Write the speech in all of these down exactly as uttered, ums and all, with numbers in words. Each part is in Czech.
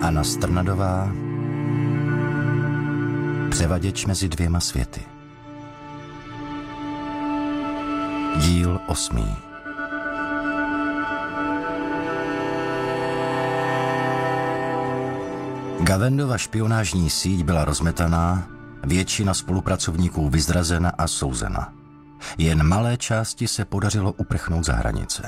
Anna Strnadová, Převaděč mezi dvěma světy. Díl osmý. Gavendova špionážní síť byla rozmetaná, většina spolupracovníků vyzrazena a souzena. Jen malé části se podařilo uprchnout za hranice.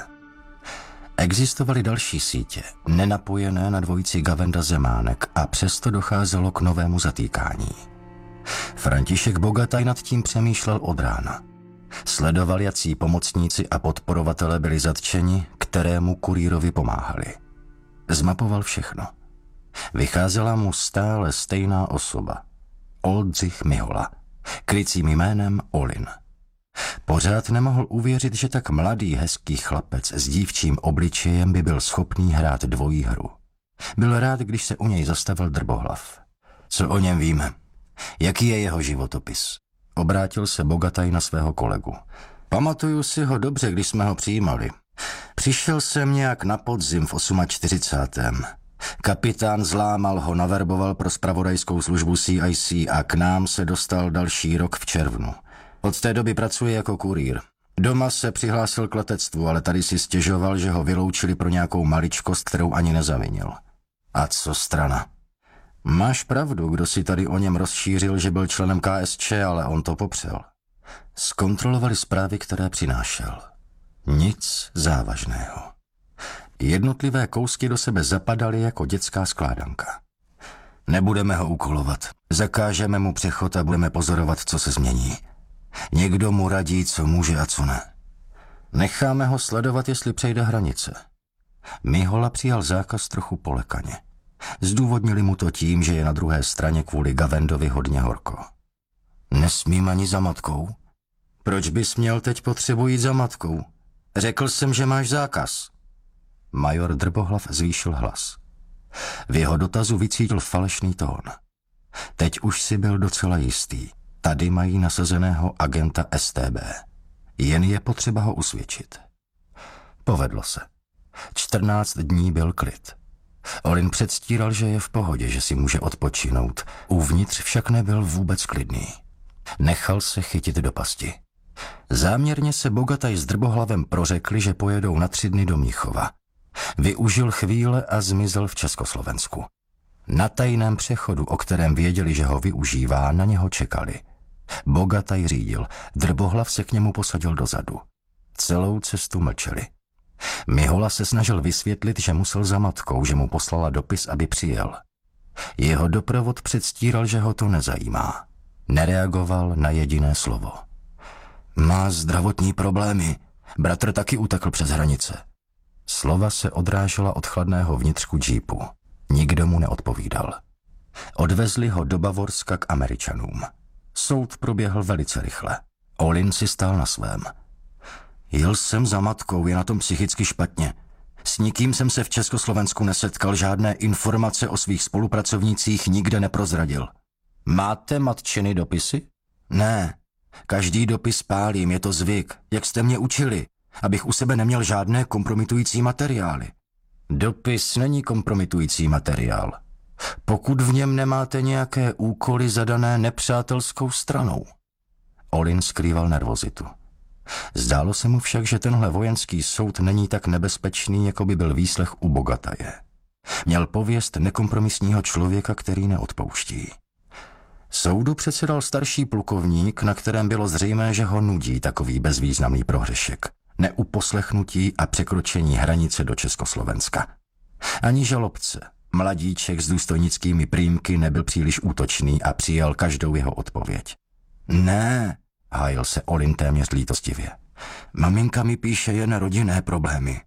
Existovaly další sítě, nenapojené na dvojici Gavenda-Zemánek, a přesto docházelo k novému zatýkání. František Bogataj nad tím přemýšlel od rána. Sledoval, jací pomocníci a podporovatelé byli zatčeni, kterému kurýrovi pomáhali. Zmapoval všechno. Vycházela mu stále stejná osoba. Oldřich Mihola, krycím jménem Olin. Pořád nemohl uvěřit, že tak mladý, hezký chlapec s dívčím obličejem by byl schopný hrát dvojí hru. Byl rád, když se u něj zastavil Drbohlav. Co o něm víme? Jaký je jeho životopis? Obrátil se Bogataj na svého kolegu. Pamatuju si ho dobře, když jsme ho přijímali. Přišel jsem nějak na podzim v čtyřicátém osmém Kapitán Zlámal ho naverboval pro zpravodajskou službu C I C a k nám se dostal další rok v červnu. Od té doby pracuje jako kurýr. Doma se přihlásil k letectvu, ale tady si stěžoval, že ho vyloučili pro nějakou maličkost, kterou ani nezavinil. A co strana? Máš pravdu, kdo si tady o něm rozšířil, že byl členem K S Č, ale on to popřel. Zkontrolovali zprávy, které přinášel. Nic závažného. Jednotlivé kousky do sebe zapadaly jako dětská skládanka. Nebudeme ho úkolovat. Zakážeme mu přechod a budeme pozorovat, co se změní. Někdo mu radí, co může a co ne. Necháme ho sledovat, jestli přejde hranice. Mihola přijal zákaz trochu polekaně. Zdůvodnili mu to tím, že je na druhé straně kvůli Gavendovi hodně horko. Nesmím ani za matkou. Proč bys měl teď potřebu jít za matkou? Řekl jsem, že máš zákaz. Major Drbohlav zvýšil hlas. V jeho dotazu vycítil falešný tón. Teď už si byl docela jistý. Tady mají nasazeného agenta S T B. Jen je potřeba ho usvědčit. Povedlo se. čtrnáct dní byl klid. Olin předstíral, že je v pohodě, že si může odpočinout. Uvnitř však nebyl vůbec klidný. Nechal se chytit do pasti. Záměrně se Bogataj s Drbohlavem prořekli, že pojedou na tři dny do Mnichova. Využil chvíle a zmizel v Československu. Na tajném přechodu, o kterém věděli, že ho využívá, na něho čekali. Bogataj řídil, Drbohlav se k němu posadil dozadu. Celou cestu mlčeli. Mihola se snažil vysvětlit, že musel za matkou, že mu poslala dopis, aby přijel. Jeho doprovod předstíral, že ho to nezajímá. Nereagoval na jediné slovo. Má zdravotní problémy. Bratr taky utekl přes hranice. Slova se odrážela od chladného vnitřku džípu. Nikdo mu neodpovídal. Odvezli ho do Bavorska k Američanům. Soud proběhl velice rychle. Olin si stál na svém. Jel jsem za matkou, je na tom psychicky špatně. S nikým jsem se v Československu nesetkal, žádné informace o svých spolupracovnících nikde neprozradil. Máte matčiny dopisy? Ne. Každý dopis pálím, je to zvyk, jak jste mě učili, abych u sebe neměl žádné kompromitující materiály. Dopis není kompromitující materiál. Pokud v něm nemáte nějaké úkoly zadané nepřátelskou stranou. Olin skrýval nervozitu. Zdálo se mu však, že tenhle vojenský soud není tak nebezpečný, jako by byl výslech u Bogataje. Měl pověst nekompromisního člověka, který neodpouští. Soudu předsedal starší plukovník, na kterém bylo zřejmé, že ho nudí takový bezvýznamný prohřešek. Neuposlechnutí a překročení hranice do Československa. Ani žalobce, mladíček s důstojnickými prýmky, nebyl příliš útočný a přijal každou jeho odpověď. Ne, hájil se Olin téměř lítostivě. Maminka mi píše jen rodinné problémy.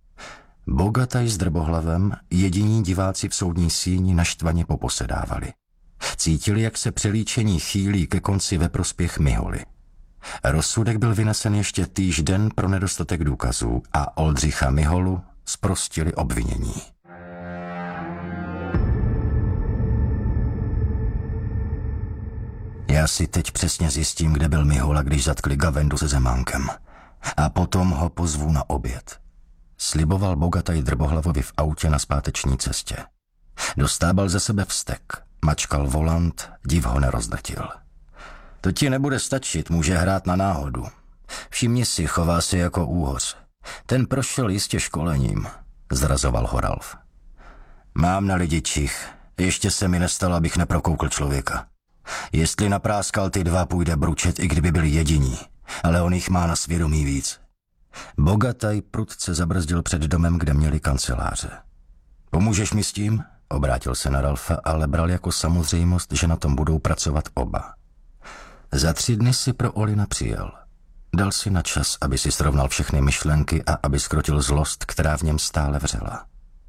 Bogataj s Drbohlavem, jediní diváci v soudní síni, naštvaně poposedávali. Cítili, jak se přelíčení chýlí ke konci ve prospěch Miholy. Rozsudek byl vynesen ještě týž den pro nedostatek důkazů a Oldřicha Miholu zprostili obvinění. Já si teď přesně zjistím, kde byl Mihola, když zatkli Gavendu se Zemánkem. A potom ho pozvu na oběd. Sliboval Bogataj Drbohlavovi v autě na zpáteční cestě. Dostábal ze sebe vztek, mačkal volant, div ho nerozdrtil. To ti nebude stačit, může hrát na náhodu. Všimni si, chová se jako úhoř. Ten prošel jistě školením, zrazoval ho Ralf. Mám na lidi čich, ještě se mi nestalo, abych neprokoukl člověka. Jestli napráskal ty dva, půjde bručet, i kdyby byli jediní, ale on jich má na svědomí víc. Bogataj prudce zabrzdil před domem, kde měli kanceláře. Pomůžeš mi s tím? Obrátil se na Ralfa, ale bral jako samozřejmost, že na tom budou pracovat oba. Za tři dny si pro Olina přijel. Dal si na čas, aby si srovnal všechny myšlenky a aby skrotil zlost, která v něm stále vřela.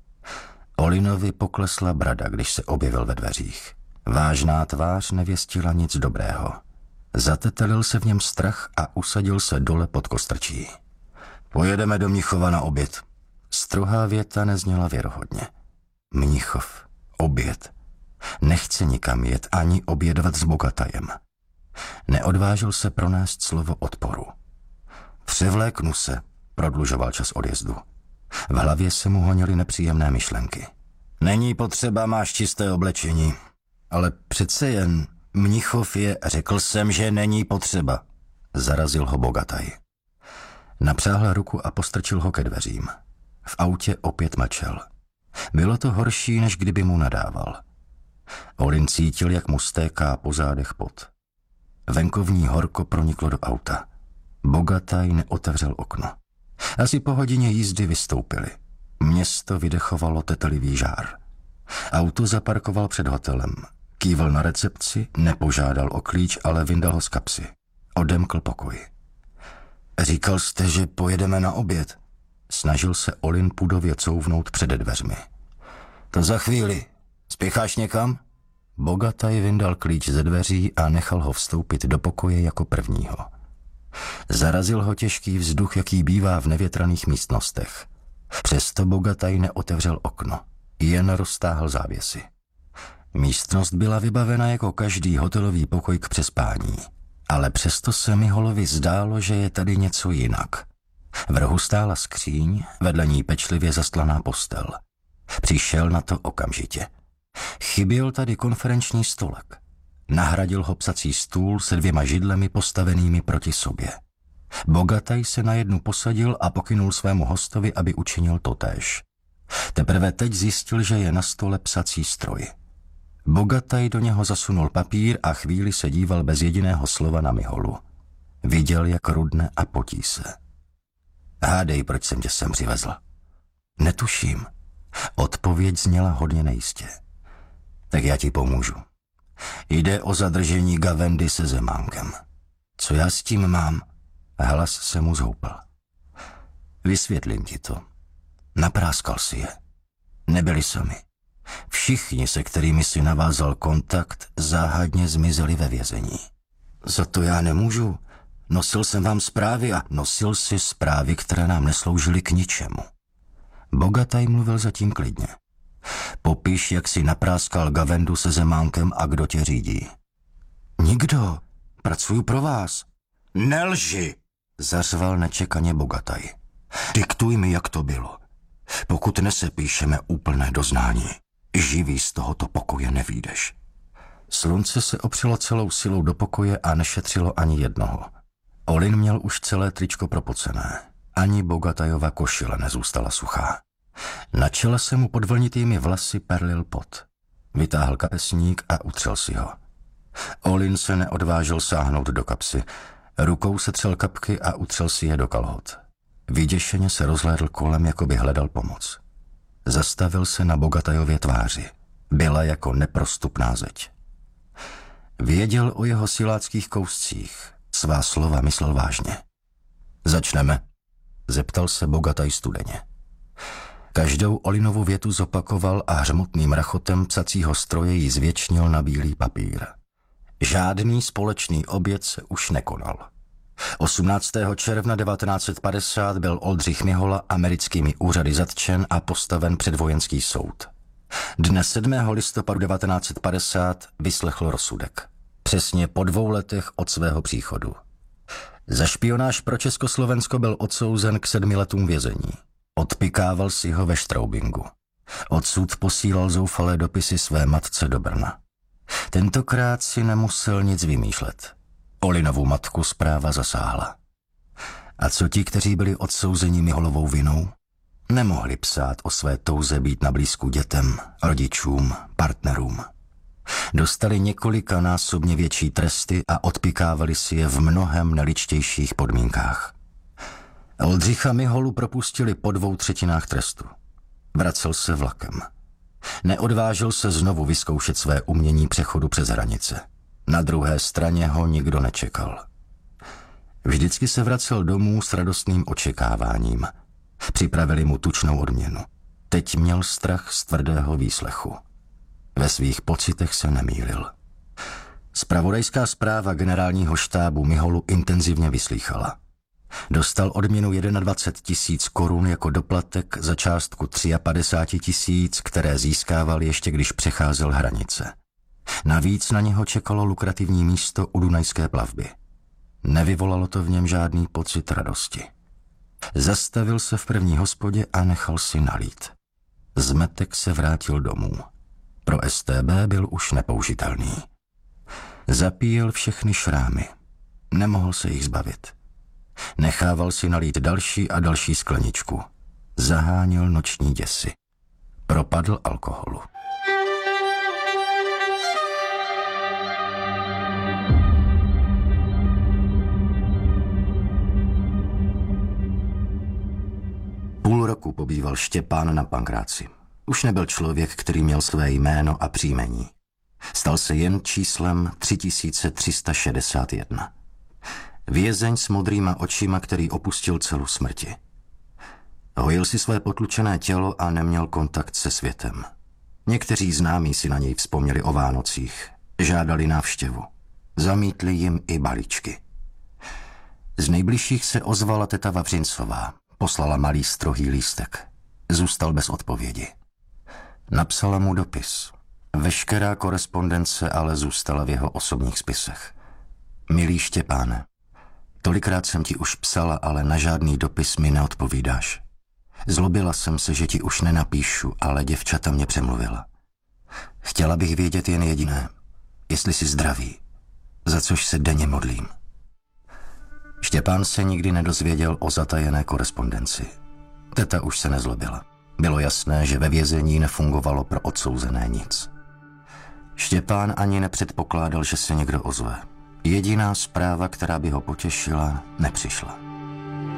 Olinovi poklesla brada, když se objevil ve dveřích. Vážná tvář nevěstila nic dobrého. Zatetelil se v něm strach a usadil se dole pod kostrčí. Pojedeme do Mnichova na oběd. Strohá věta nezněla věrohodně. Mnichov, oběd. Nechce nikam jet ani obědvat s Bogatajem. Neodvážil se pronést slovo odporu. Převléknu se, prodlužoval čas odjezdu. V hlavě se mu honily nepříjemné myšlenky. Není potřeba, máš čisté oblečení. Ale přece jen Mnichov je, řekl jsem, že není potřeba. Zarazil ho Bogataj. Napřáhl ruku a postrčil ho ke dveřím. V autě opět mlčel. Bylo to horší, než kdyby mu nadával. Olin cítil, jak mu stéká po zádech pot. Venkovní horko proniklo do auta. Bogataj neotevřel okno. Asi po hodině jízdy vystoupili. Město vydechovalo tetelivý žár. Auto zaparkoval před hotelem. Kývl na recepci, nepožádal o klíč, ale vyndal ho z kapsy. Odemkl pokoj. Říkal jste, že pojedeme na oběd. Snažil se Olin pudově couvnout před dveřmi. To za chvíli. Spěcháš někam? Bogataj vyndal klíč ze dveří a nechal ho vstoupit do pokoje jako prvního. Zarazil ho těžký vzduch, jaký bývá v nevětraných místnostech. Přesto Bogataj neotevřel okno, jen roztáhl závěsy. Místnost byla vybavena jako každý hotelový pokoj k přespání, ale přesto se Miholovi zdálo, že je tady něco jinak. V rohu stála skříň, vedle ní pečlivě zastlaná postel. Přišel na to okamžitě. Chyběl tady konferenční stolek. Nahradil ho psací stůl se dvěma židlemi postavenými proti sobě. Bogataj se na jednu posadil a pokynul svému hostovi, aby učinil totéž. Teprve teď zjistil, že je na stole psací stroj. Bogataj do něho zasunul papír a chvíli se díval bez jediného slova na Miholu. Viděl, jak rudne a potí se. Hádej, proč jsem tě sem přivezl. Netuším. Odpověď zněla hodně nejistě. Tak já ti pomůžu. Jde o zadržení Gavendy se Zemánkem. Co já s tím mám? Hlas se mu zhoupl. Vysvětlím ti to. Napráskal si je. Nebyli sami. Všichni, se kterými si navázal kontakt, záhadně zmizeli ve vězení. Za to já nemůžu. Nosil jsem vám zprávy a nosil si zprávy, které nám nesloužily k ničemu. Bogataj mluvil zatím klidně. Popiš, jak si napráskal Gavendu se Zemánkem a kdo tě řídí. Nikdo. Pracuju pro vás. Nelži, zařval nečekaně Bogataj. Diktuj mi, jak to bylo. Pokud nesepíšeme úplné doznání, živý z tohoto pokoje nevyjdeš. Slunce se opřelo celou silou do pokoje a nešetřilo ani jednoho. Olin měl už celé tričko propocené. Ani Bogatajova košile nezůstala suchá. Na čele se mu pod vlnitými vlasy perlil pot. Vytáhl kapesník a utřel si ho. Olin se neodvážil sáhnout do kapsy. Rukou se třel kapky a utřel si je do kalhot. Vyděšeně se rozhlédl kolem, jako by hledal pomoc. Zastavil se na Bogatajově tváři. Byla jako neprostupná zeď. Věděl o jeho siláckých kouscích. Svá slova myslel vážně. Začneme, zeptal se Bogataj studeně. Každou Olinovu větu zopakoval a hřmotným rachotem psacího stroje ji zvětšnil na bílý papír. Žádný společný oběd se už nekonal. osmnáctého června devatenáct set padesát byl Oldřich Mihola americkými úřady zatčen a postaven před vojenský soud. Dne sedmého listopadu devatenáct set padesát vyslechl rozsudek. Přesně po dvou letech od svého příchodu. Za špionáž pro Československo byl odsouzen k sedmi letům vězení. Odpikával si ho ve Straubingu. Odsud posílal zoufalé dopisy své matce do Brna. Tentokrát si nemusel nic vymýšlet. Olinovu matku zpráva zasáhla. A co ti, kteří byli odsouzeni Miholovou vinou? Nemohli psát o své touze být na blízku dětem, rodičům, partnerům. Dostali několika násobně větší tresty a odpikávali si je v mnohem neličtějších podmínkách. Oldřicha Miholu propustili po dvou třetinách trestu. Vracel se vlakem. Neodvážil se znovu vyzkoušet své umění přechodu přes hranice. Na druhé straně ho nikdo nečekal. Vždycky se vracel domů s radostným očekáváním. Připravili mu tučnou odměnu. Teď měl strach z tvrdého výslechu. Ve svých pocitech se nemýlil. Zpravodajská zpráva generálního štábu Miholu intenzivně vyslýchala. Dostal odměnu dvacet jedna tisíc korun jako doplatek za částku padesát tři tisíc, které získával ještě když přecházel hranice. Navíc na něho čekalo lukrativní místo u Dunajské plavby. Nevyvolalo to v něm žádný pocit radosti. Zastavil se v první hospodě a nechal si nalít. Zmetek se vrátil domů. Pro S T B byl už nepoužitelný. Zapíjel všechny šrámy. Nemohl se jich zbavit. Nechával si nalít další a další skleničku. Zaháněl noční děsi. Propadl alkoholu. Půl roku pobýval Štěpán na Pankráci. Už nebyl člověk, který měl své jméno a příjmení. Stal se jen číslem tři tisíce tři sta šedesát jedna. Vězeň s modrýma očima, který opustil celu smrti. Hojil si své potlučené tělo a neměl kontakt se světem. Někteří známí si na něj vzpomněli o Vánocích. Žádali návštěvu. Zamítli jim i balíčky. Z nejbližších se ozvala teta Vavřincová. Poslala malý strohý lístek. Zůstal bez odpovědi. Napsala mu dopis. Veškerá korespondence ale zůstala v jeho osobních spisech. Milý Štěpáne, tolikrát jsem ti už psala, ale na žádný dopis mi neodpovídáš. Zlobila jsem se, že ti už nenapíšu, ale děvčata mě přemluvila. Chtěla bych vědět jen jediné, jestli jsi zdravý, za což se denně modlím. Štěpán se nikdy nedozvěděl o zatajené korespondenci. Teta už se nezlobila. Bylo jasné, že ve vězení nefungovalo pro odsouzené nic. Štěpán ani nepředpokládal, že se někdo ozve. Jediná zpráva, která by ho potěšila, nepřišla.